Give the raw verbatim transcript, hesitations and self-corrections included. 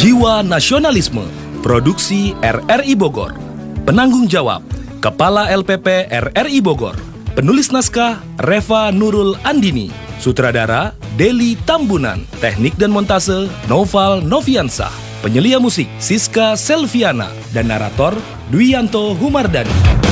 Jiwa Nasionalisme, Produksi R R I Bogor. Penanggung jawab, Kepala L P P R R I Bogor. Penulis naskah, Reva Nurul Andini. Sutradara, Deli Tambunan. Teknik dan montase, Noval Noviansah. Penyelia musik, Siska Selviana. Dan narator, Dwianto Humardani.